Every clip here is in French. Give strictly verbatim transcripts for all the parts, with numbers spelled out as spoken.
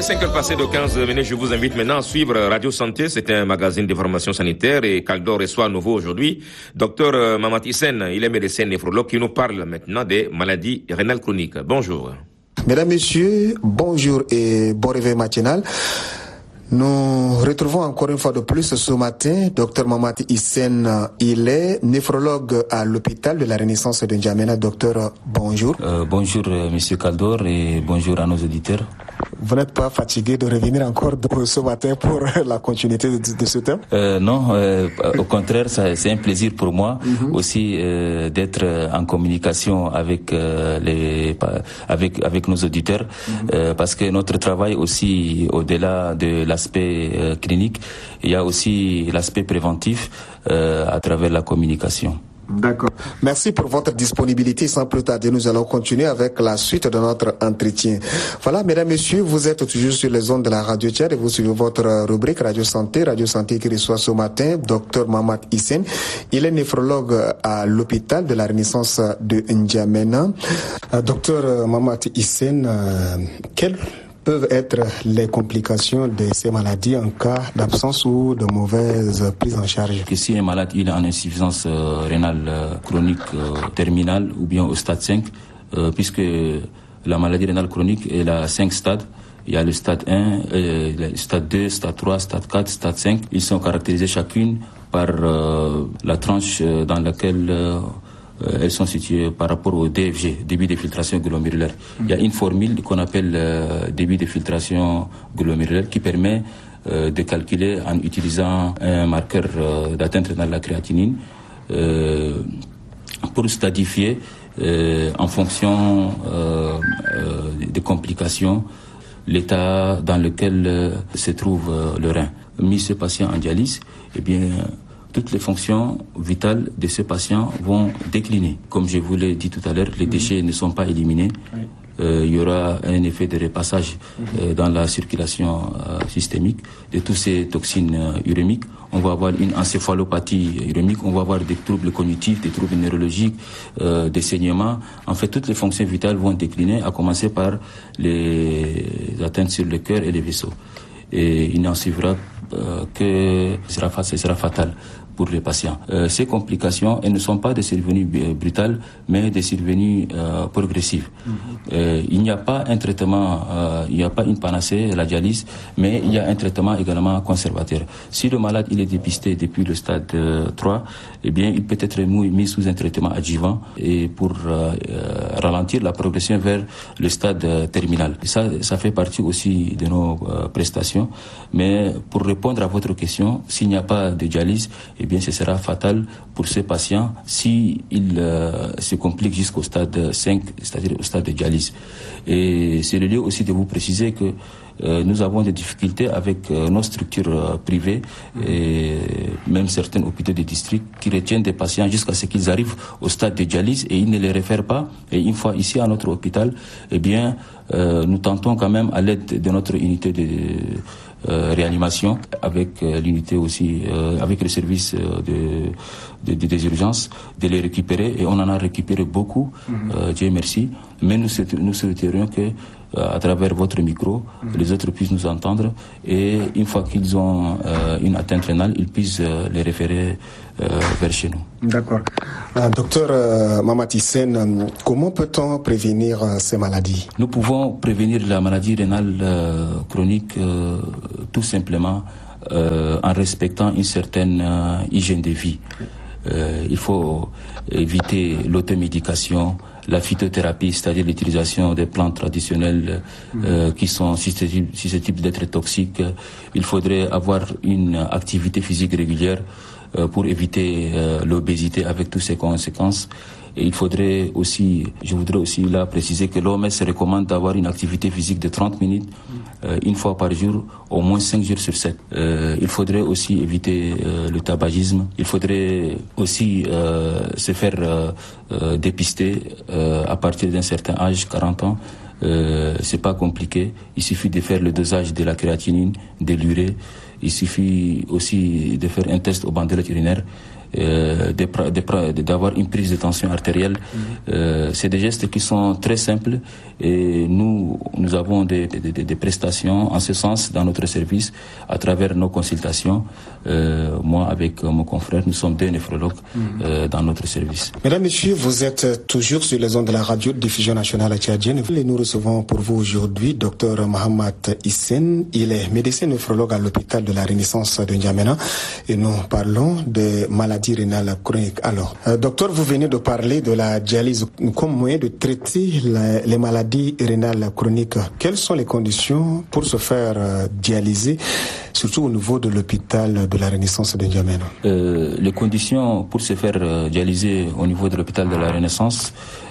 cinq heures passées de quinze minutes, je vous invite maintenant à suivre Radio Santé. C'est un magazine d'information sanitaire et Caldor reçoit à nouveau aujourd'hui Docteur Mamati Issène. Il est médecin néphrologue qui nous parle maintenant des maladies rénales chroniques. Bonjour. Mesdames, Messieurs, bonjour et bon réveil matinal. Nous retrouvons encore une fois de plus ce matin Docteur Mamati Issène. Il est néphrologue à l'hôpital de la Renaissance de N'Djamena. Docteur, bonjour. Euh, bonjour, euh, Monsieur Caldor, et bonjour à nos auditeurs. Vous n'êtes pas fatigué de revenir encore ce matin pour la continuité de, de ce thème? euh, Non, euh, au contraire, ça, c'est un plaisir pour moi mm-hmm. aussi euh, d'être en communication avec euh, les avec avec nos auditeurs mm-hmm. euh, parce que notre travail aussi, au-delà de l'aspect euh, clinique, il y a aussi l'aspect préventif euh, à travers la communication. D'accord. Merci pour votre disponibilité. Sans plus tarder, nous allons continuer avec la suite de notre entretien. Voilà, mesdames, messieurs, vous êtes toujours sur les ondes de la Radio Tchad et vous suivez votre rubrique Radio Santé. Radio Santé qui reçoit ce matin Docteur Mamati Issène. Il est néphrologue à l'hôpital de la Renaissance de N'Djamena. Euh, Docteur Mamati Issène, euh, quel peuvent être les complications de ces maladies en cas d'absence ou de mauvaise prise en charge? Que si un malade il est en insuffisance euh, rénale euh, chronique euh, terminale ou bien au stade cinq, euh, puisque la maladie rénale chronique elle a cinq stades. Il y a le stade un, euh, le stade deux, stade trois, stade quatre, stade cinq. Ils sont caractérisés chacune par euh, la tranche euh, dans laquelle euh, elles sont situées par rapport au D F G, débit de filtration glomérulaire. Mmh. Il y a une formule qu'on appelle euh, débit de filtration glomérulaire qui permet euh, de calculer en utilisant un marqueur euh, d'atteinte rénale de la créatinine euh, pour stadifier euh, en fonction euh, euh, des complications l'état dans lequel euh, se trouve euh, le rein. Mis ce patient en dialyse, eh bien toutes les fonctions vitales de ce patient vont décliner. Comme je vous l'ai dit tout à l'heure, les déchets ne sont pas éliminés. Euh, il y aura un effet de repassage euh, dans la circulation euh, systémique de toutes ces toxines euh, urémiques. On va avoir une encéphalopathie urémique, on va avoir des troubles cognitifs, des troubles neurologiques, euh, des saignements. En fait, toutes les fonctions vitales vont décliner, à commencer par les atteintes sur le cœur et les vaisseaux. Et il n'en suivra euh, que ce sera, ce sera fatal pour les patients. Euh, ces complications, elles ne sont pas des survenues brutales, mais des survenues euh, progressives. Mm-hmm. Euh, il n'y a pas un traitement, euh, il n'y a pas une panacée, la dialyse, mais il y a un traitement également conservateur. Si le malade il est dépisté depuis le stade euh, trois, eh bien, il peut être mis sous un traitement adjuvant et pour euh, euh, ralentir la progression vers le stade euh, terminal. Et ça, ça fait partie aussi de nos euh, prestations. Mais pour répondre à votre question, s'il n'y a pas de dialyse, eh bien, ce sera fatal pour ce patient si il euh, se complique jusqu'au stade cinq, c'est-à-dire au stade de dialyse. Et c'est le lieu aussi de vous préciser que euh, nous avons des difficultés avec euh, nos structures euh, privées et même certains hôpitaux de district qui retiennent des patients jusqu'à ce qu'ils arrivent au stade de dialyse et ils ne les réfèrent pas. Et une fois ici à notre hôpital, eh bien, euh, nous tentons quand même à l'aide de notre unité de Euh, réanimation avec euh, l'unité aussi euh, avec le service euh, de, de, de des urgences de les récupérer et on en a récupéré beaucoup mm-hmm. euh, Dieu merci, mais nous nous souhaiterions que euh, à travers votre micro mm-hmm. les autres puissent nous entendre et une fois qu'ils ont euh, une atteinte rénale ils puissent euh, les référer euh, vers chez nous. D'accord. Euh, docteur euh, Mamati Issène, comment peut-on prévenir euh, ces maladies? Nous pouvons prévenir la maladie rénale euh, chronique euh, tout simplement euh, en respectant une certaine euh, hygiène de vie. Euh, il faut éviter l'automédication, la phytothérapie, c'est-à-dire l'utilisation des plantes traditionnelles euh, qui sont susceptibles, susceptibles d'être toxiques. Il faudrait avoir une activité physique régulière euh, pour éviter euh, l'obésité avec toutes ses conséquences. Et il faudrait aussi, je voudrais aussi là préciser que l'O M S recommande d'avoir une activité physique de trente minutes, euh, une fois par jour, au moins cinq jours sur sept. Euh, il faudrait aussi éviter euh, le tabagisme. Il faudrait aussi euh, se faire euh, euh, dépister euh, à partir d'un certain âge, quarante ans. Euh, c'est pas compliqué. Il suffit de faire le dosage de la créatinine, de l'urée. Il suffit aussi de faire un test aux bandelettes urinaires. euh, d'avoir une prise de tension artérielle. Mmh. Euh, c'est des gestes qui sont très simples et nous, nous avons des, des, des, des prestations en ce sens dans notre service à travers nos consultations. Euh, moi, avec mon confrère, nous sommes deux néphrologues mmh. euh, dans notre service. Mesdames, Messieurs, vous êtes toujours sur les ondes de la radio de diffusion nationale tchadienne. Et nous recevons pour vous aujourd'hui Docteur Mohamed Hissène. Il est médecin néphrologue à l'hôpital de la Renaissance de N'Djamena et nous parlons de maladies rénales chroniques. Alors, euh, docteur, vous venez de parler de la dialyse comme moyen de traiter la, les maladies rénales chroniques. Quelles sont les conditions pour se faire euh, dialyser, surtout au niveau de l'hôpital de la Renaissance de N'Djamena? euh, Les conditions pour se faire euh, dialyser au niveau de l'hôpital de la Renaissance,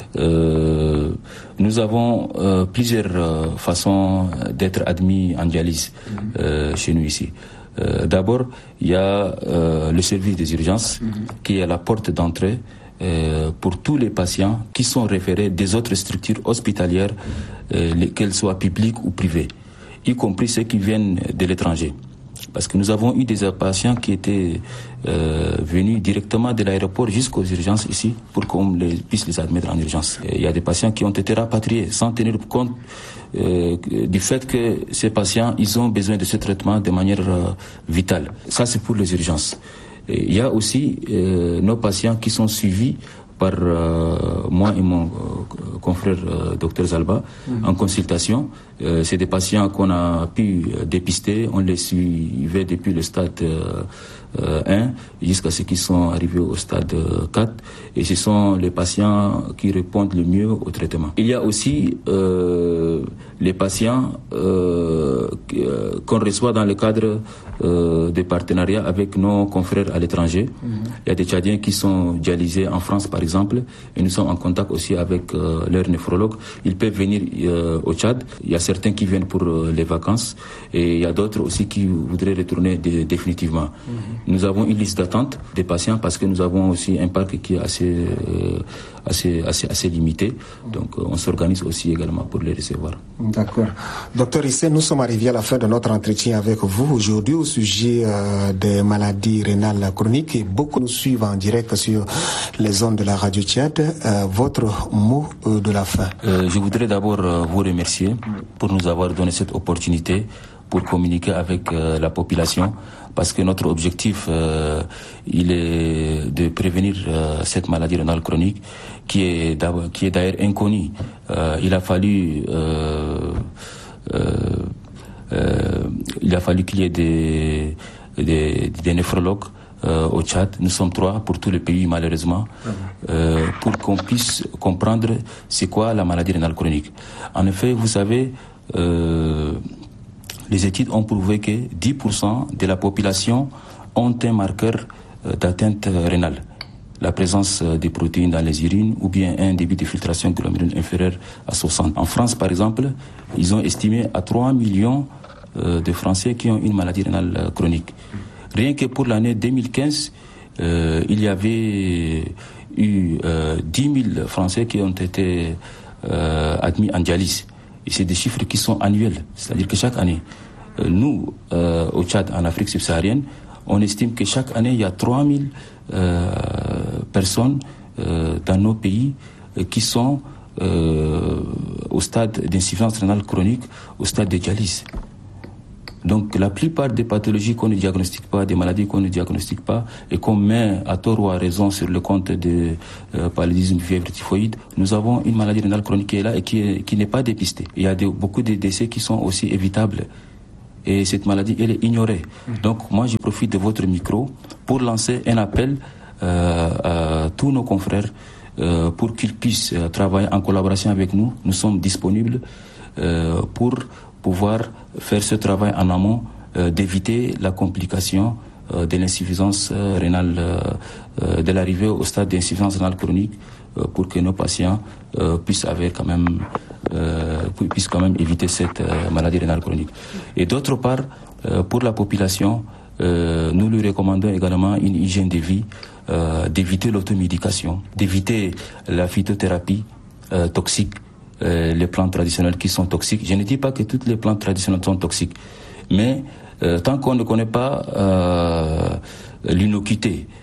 Euh, nous avons euh, plusieurs euh, façons d'être admis en dialyse euh, chez nous ici. Euh, D'abord, il y a euh, le service des urgences mm-hmm. qui est la porte d'entrée euh, pour tous les patients qui sont référés des autres structures hospitalières, euh, qu'elles soient publiques ou privées, y compris ceux qui viennent de l'étranger. Parce que nous avons eu des patients qui étaient euh, venus directement de l'aéroport jusqu'aux urgences ici pour qu'on les, puisse les admettre en urgence. Et il y a des patients qui ont été rapatriés sans tenir compte euh, du fait que ces patients, ils ont besoin de ce traitement de manière euh, vitale. Ça, c'est pour les urgences. Et il y a aussi euh, nos patients qui sont suivis par euh, moi et mon euh, confrère euh, docteur Zalba mmh. en consultation. Euh, c'est des patients qu'on a pu euh, dépister. On les suivait depuis le stade euh, euh, un jusqu'à ce qu'ils sont arrivés au stade euh, quatre. Et ce sont les patients qui répondent le mieux au traitement. Il y a aussi euh, les patients euh, qu'on reçoit dans le cadre euh, des partenariats avec nos confrères à l'étranger. Mmh. Il y a des Tchadiens qui sont dialysés en France, par exemple, et nous sommes en contact aussi avec euh, leurs néphrologues. Ils peuvent venir euh, au Tchad. Il y a certains qui viennent pour euh, les vacances et il y a d'autres aussi qui voudraient retourner de, définitivement. Mmh. Nous avons une liste d'attente des patients parce que nous avons aussi un parc qui est assez, euh, assez, assez, assez limité. Donc euh, on s'organise aussi également pour les recevoir. D'accord. Docteur Hissène, nous sommes arrivés à la fin de notre entretien avec vous aujourd'hui au sujet euh, des maladies rénales chroniques et beaucoup nous suivent en direct sur les ondes de la radio Tchad. Euh, votre mot euh, de la fin. Euh, je voudrais d'abord euh, vous remercier pour nous avoir donné cette opportunité pour communiquer avec euh, la population parce que notre objectif euh, il est de prévenir euh, cette maladie rénale chronique qui est qui est d'ailleurs inconnue. Euh, il a fallu euh, euh, euh, il a fallu qu'il y ait des des, des néphrologues Euh, au Tchad. Nous sommes trois pour tous les pays malheureusement euh, pour qu'on puisse comprendre c'est quoi la maladie rénale chronique. En effet, vous savez, euh, les études ont prouvé que dix pour cent de la population ont un marqueur euh, d'atteinte rénale. La présence euh, des protéines dans les urines ou bien un débit de filtration glomérulaire inférieur à soixante. En France, par exemple, ils ont estimé à trois millions euh, de Français qui ont une maladie rénale euh, chronique. Rien que pour l'année deux mille quinze, euh, il y avait eu euh, dix mille Français qui ont été euh, admis en dialyse. Et c'est des chiffres qui sont annuels, c'est-à-dire que chaque année, euh, nous, euh, au Tchad, en Afrique subsaharienne, on estime que chaque année, il y a trois mille euh, personnes euh, dans nos pays euh, qui sont euh, au stade d'insuffisance rénale chronique, au stade de dialyse. Donc la plupart des pathologies qu'on ne diagnostique pas, des maladies qu'on ne diagnostique pas et qu'on met à tort ou à raison sur le compte de euh, paludisme, fièvre typhoïde, nous avons une maladie rénale chronique qui est là et qui, est, qui n'est pas dépistée. Il y a de, beaucoup de décès qui sont aussi évitables et cette maladie, elle est ignorée. Mmh. Donc moi, je profite de votre micro pour lancer un appel euh, à tous nos confrères euh, pour qu'ils puissent euh, travailler en collaboration avec nous. Nous sommes disponibles euh, pour pouvoir faire ce travail en amont, euh, d'éviter la complication euh, de l'insuffisance euh, rénale, euh, de l'arrivée au stade d'insuffisance rénale chronique, euh, pour que nos patients euh, puissent avoir quand même, euh, puissent quand même éviter cette euh, maladie rénale chronique. Et d'autre part, euh, pour la population, euh, nous lui recommandons également une hygiène de vie, euh, d'éviter l'automédication, d'éviter la phytothérapie euh, toxique. Euh, les plantes traditionnelles qui sont toxiques. Je ne dis pas que toutes les plantes traditionnelles sont toxiques, mais euh, tant qu'on ne connaît pas euh, l'innocuité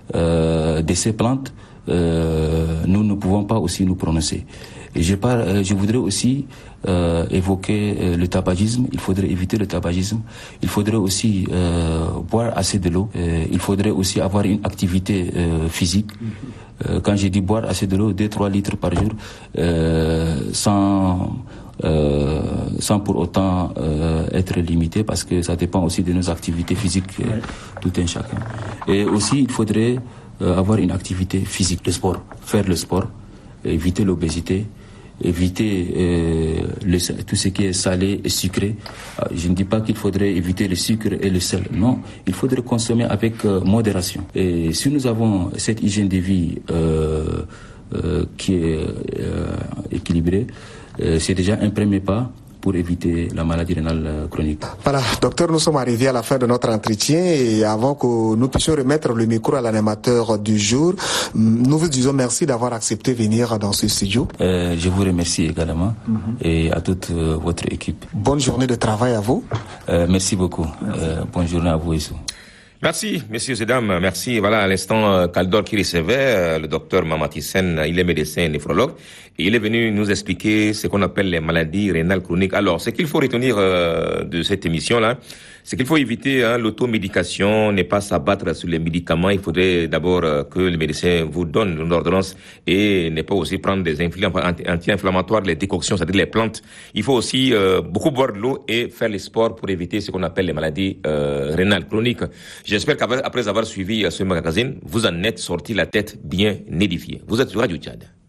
euh, de ces plantes, euh, nous ne pouvons pas aussi nous prononcer. Et je, par, euh, je voudrais aussi euh, évoquer euh, le tabagisme. Il faudrait éviter le tabagisme. Il faudrait aussi euh, boire assez de l'eau. Euh, il faudrait aussi avoir une activité euh, physique. Euh, quand je dis boire assez de l'eau, deux à trois litres par jour, euh, sans... Euh, sans pour autant euh, être limité, parce que ça dépend aussi de nos activités physiques, euh, tout un chacun. Et aussi, il faudrait euh, avoir une activité physique, le sport, faire le sport, éviter l'obésité, éviter euh, le, tout ce qui est salé et sucré. Je ne dis pas qu'il faudrait éviter le sucre et le sel, non, il faudrait consommer avec euh, modération. Et si nous avons cette hygiène de vie euh, euh, qui est euh, équilibrée, Euh, c'est déjà un premier pas pour éviter la maladie rénale chronique. Voilà, docteur, nous sommes arrivés à la fin de notre entretien et avant que nous puissions remettre le micro à l'animateur du jour, nous vous disons merci d'avoir accepté de venir dans ce studio. Euh, je vous remercie également mm-hmm. et à toute euh, votre équipe. Bonne journée de travail à vous. Euh, merci beaucoup. Merci. Euh, bonne journée à vous et tout. Merci, messieurs et dames. Merci. Voilà, à l'instant, Kaldor qui recevait le docteur Mamati Sen, il est médecin néphrologue. Et il est venu nous expliquer ce qu'on appelle les maladies rénales chroniques. Alors, ce qu'il faut retenir euh, de cette émission-là, c'est qu'il faut éviter hein, l'automédication, ne pas s'abattre sur les médicaments. Il faudrait d'abord euh, que le médecin vous donne une ordonnance et ne pas aussi prendre des anti-inflammatoires, les décoctions, c'est-à-dire les plantes. Il faut aussi euh, beaucoup boire de l'eau et faire les sports pour éviter ce qu'on appelle les maladies euh, rénales chroniques. J'espère qu'après avoir suivi ce magazine, vous en êtes sorti la tête bien édifiée. Vous êtes sur Radio Tchad.